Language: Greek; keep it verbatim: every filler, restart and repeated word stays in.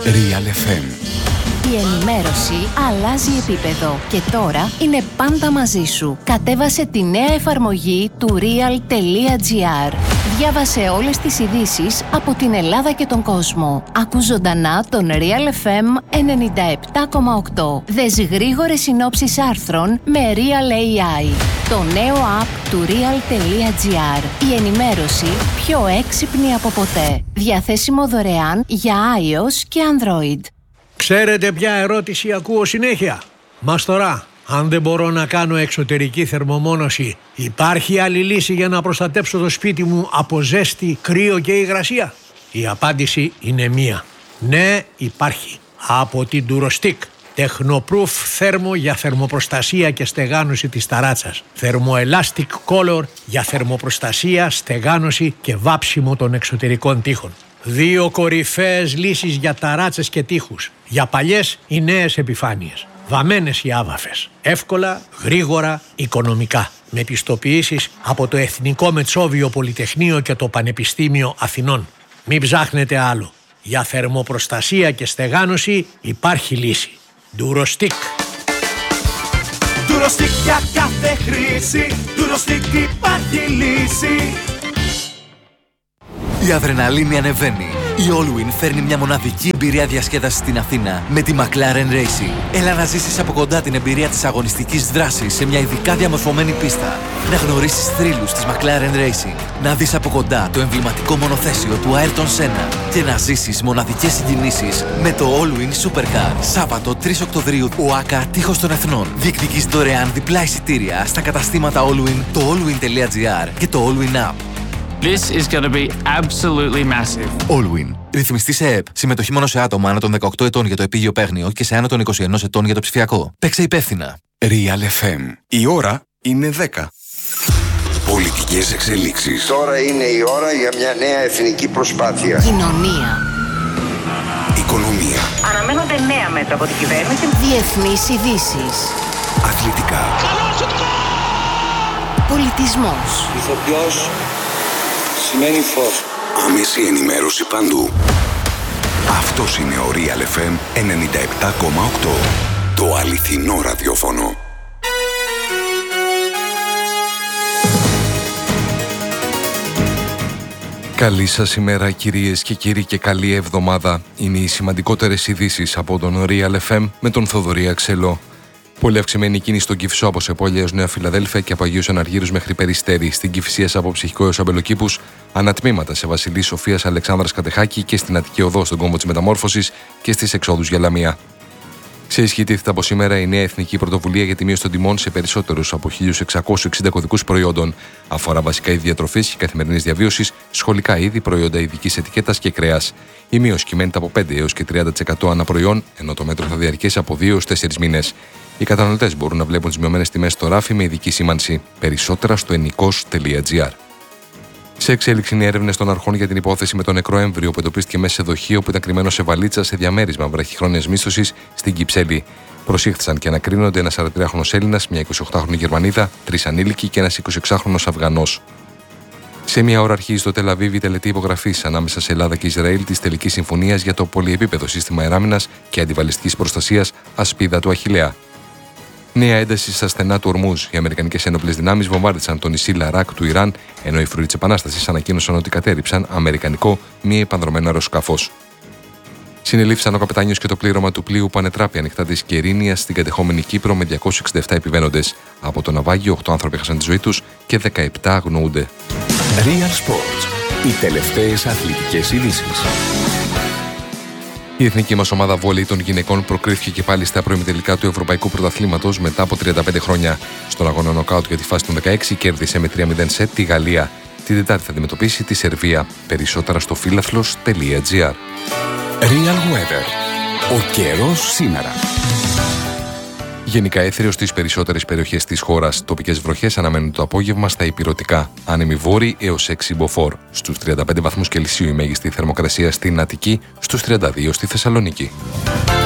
Real εφ εμ. Η ενημέρωση αλλάζει επίπεδο και τώρα είναι πάντα μαζί σου. Κατέβασε τη νέα εφαρμογή του real.gr. Διάβασε όλες τις ειδήσεις από την Ελλάδα και τον κόσμο. Ακού ζωντανά τον Real εφ εμ ενενήντα επτά κόμμα οκτώ. Δες γρήγορες συνόψεις άρθρων με Real έι άι. Το νέο app του real.gr. Η ενημέρωση πιο έξυπνη από ποτέ. Διαθέσιμο δωρεάν για iOS και Android. Ξέρετε ποια ερώτηση ακούω συνέχεια? Μαστορά, αν δεν μπορώ να κάνω εξωτερική θερμομόνωση, υπάρχει άλλη λύση για να προστατέψω το σπίτι μου από ζέστη, κρύο και υγρασία? Η απάντηση είναι μία. Ναι, υπάρχει. Από την Durostick. Technoproof θέρμο για θερμοπροστασία και στεγάνωση της ταράτσας. Thermoelastic Color για θερμοπροστασία, στεγάνωση και βάψιμο των εξωτερικών τοίχων. Δύο κορυφαίες λύσεις για ταράτσες και τοίχους. Για παλιές ή νέες επιφάνειες. Βαμμένες ή άβαφες. Εύκολα, γρήγορα, οικονομικά. Με πιστοποιήσεις από το Εθνικό Μετσόβιο Πολυτεχνείο και το Πανεπιστήμιο Αθηνών. Μην ψάχνετε άλλο. Για θερμοπροστασία και στεγάνωση υπάρχει λύση. Durostick. Durostick για κάθε χρήση. Durostick υπάρχει λύση. Η αδρεναλίνη ανεβαίνει. Η Allwyn φέρνει μια μοναδική εμπειρία διασκέδασης στην Αθήνα με τη McLaren Racing. Έλα να ζήσεις από κοντά την εμπειρία της αγωνιστικής δράσης σε μια ειδικά διαμορφωμένη πίστα. Να γνωρίσεις θρύλους της McLaren Racing. Να δεις από κοντά το εμβληματικό μονοθέσιο του Ayrton Senna. Και να ζήσεις μοναδικές συγκινήσεις με το Allwyn Supercar. Σάββατο τρεις Οκτωβρίου, ΟΑΚΑ Τείχος των Εθνών. Διεκδικείς δωρεάν διπλά εισιτήρια στα καταστήματα Allwyn, το allwyn.gr και το Allwyn App. This is going to be absolutely massive. Allwyn. Ρυθμιστή σε ΕΕΠ. Συμμετοχή μόνο σε άτομα άνω των δεκαοκτώ ετών για το επίγειο παίγνιο και σε άνω των είκοσι ένα ετών για το ψηφιακό. Παίξε υπεύθυνα. Real εφ εμ. Η ώρα είναι δέκα. Πολιτικές εξελίξεις. Τώρα είναι η ώρα για μια νέα εθνική προσπάθεια. Κοινωνία. Οικονομία. Αναμένονται νέα μέτρα από την κυβέρνηση. Διεθνείς ειδήσεις. Αθλητικά. Πολιτισμός. Ηθοποιός σημαίνει φως. Άμεση ενημέρωση παντού. Αυτός είναι ο Real εφ εμ ενενήντα επτά κόμμα οκτώ. Το αληθινό ραδιόφωνο. Καλή σας ημέρα κυρίες και κύριοι και καλή εβδομάδα. Είναι οι σημαντικότερες ειδήσεις από τον Real εφ εμ με τον Θοδωρή Αξελό. Πολύ αυξημένη κίνηση στον Κηφισό από Σεπόλια έως Νέα Φιλαδέλφια και από Αγίους Αναργύρους μέχρι Περιστέρη. Στην Κηφισίας από Ψυχικό έως Αμπελοκήπους, ανατμήματα σε Βασιλής Σοφίας Αλεξάνδρας Κατεχάκη και στην Αττική Οδό στον κόμβο της Μεταμόρφωσης και στις εξόδους για Λαμία. Σε ισχύ τίθεται από σήμερα η νέα εθνική πρωτοβουλία για τη μείωση των τιμών σε περισσότερους από χίλιους εξακόσιους εξήντα κωδικούς προϊόντων. Αφορά βασικά είδη διατροφής και καθημερινής διαβίωσης, σχολικά είδη, προϊόντα ειδικής ετικέτας και κρέας. Η μείωση κυμαίνεται από πέντε έως και τριάντα τοις εκατό ανά προϊόν, ενώ το μέτρο θα διαρκέσει από δύο έως τέσσερις μήνες. Οι καταναλωτές μπορούν να βλέπουν τις μειωμένες τιμές στο ράφι με ειδική σήμανση. Περισσότερα στο enikos.gr. Σε εξέλιξη είναι οι έρευνες των αρχών για την υπόθεση με το νεκρό έμβριο που εντοπίστηκε μέσα σε δοχείο που ήταν κρυμμένο σε βαλίτσα σε διαμέρισμα βραχυχρόνιας μίσθωσης στην Κυψέλη. Προσήχθησαν και ανακρίνονται ένας σαράντα τριάχρονος Έλληνας, μια εικοσιοκτάχρονη Γερμανίδα, τρεις ανήλικοι και ένας εικοσιεξάχρονος Αφγανός. Σε μία ώρα αρχίζει στο Τελαβίβ η τελετή υπογραφής ανάμεσα σε Ελλάδα και Ισραήλ της τελικής συμφωνίας για το πολυεπίπεδο σύστημα αεράμινας και αντιβαλιστικής προστασίας Ασπίδα του Αχιλλέα. Νέα ένταση στα στενά του Ορμούζ. Οι Αμερικανικές ένοπλες δυνάμεις βομβάρδισαν το νησί Λαράκ του Ιράν, ενώ οι φρουροί της Επανάστασης ανακοίνωσαν ότι κατέρριψαν αμερικανικό μη επανδρωμένο αεροσκάφος. Συνελήφθησαν ο καπετάνιος και το πλήρωμα του πλοίου που ανετράπη ανοιχτά της Κερίνιας στην κατεχόμενη Κύπρο με διακόσιους εξήντα επτά επιβαίνοντες. Από το ναυάγιο, οκτώ άνθρωποι έχασαν τη ζωή τους και δεκαεπτά αγνοούνται. Real Sports. Οι τελευταίες αθλητικές ειδήσεις. Η εθνική μας ομάδα βόλεϊ των γυναικών προκρίθηκε και πάλι στα προημιτελικά του Ευρωπαϊκού Πρωταθλήματος μετά από τριάντα πέντε χρόνια. Στον αγώνα νοκάουτ για τη φάση των δεκαέξι κέρδισε με τρία μηδέν σετ τη Γαλλία. Την Τετάρτη θα αντιμετωπίσει τη Σερβία. Περισσότερα στο φίλαθλος.gr. Real Weather. Ο καιρός σήμερα. Γενικά έθριος στις περισσότερες περιοχές της χώρας. Τοπικές βροχές αναμένουν το απόγευμα στα ηπειρωτικά. Άνεμοι βόρειοι έως έξι μποφόρ. Στους τριάντα πέντε βαθμούς Κελσίου η μέγιστη θερμοκρασία στην Αττική, στους τριάντα δύο στη Θεσσαλονίκη.